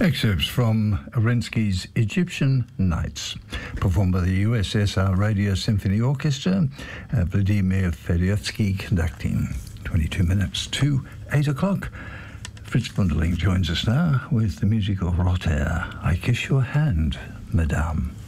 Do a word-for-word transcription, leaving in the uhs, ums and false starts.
Excerpts from Arensky's Egyptian Nights, performed by the U S S R Radio Symphony Orchestra, uh, Vladimir Fedorovsky conducting. twenty-two minutes to eight o'clock. Fritz Wunderling joins us now with the musical Rotter, I Kiss Your Hand, Madame.